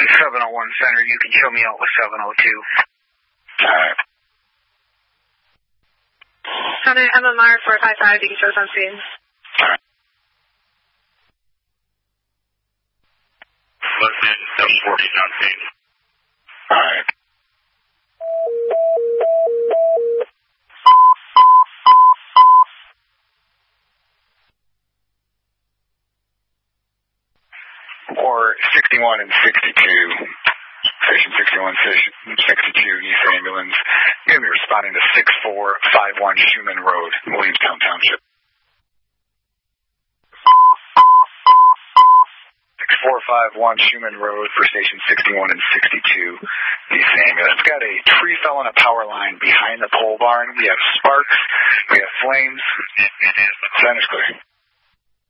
701 Center, you can show me out with 702. Alright. Center, MMR 455, you can show us on scene. Alright. Listen, 740 on scene. Alright. Or 61 and 62. Station 61, Station 62, East Ambulance. You're going to be responding to 6451 Schuman Road, Williamstown Township. 6451 Schuman Road for Station 61 and 62, East Ambulance. Got a tree fell on a power line behind the pole barn. We have sparks. We have flames. Center is clear.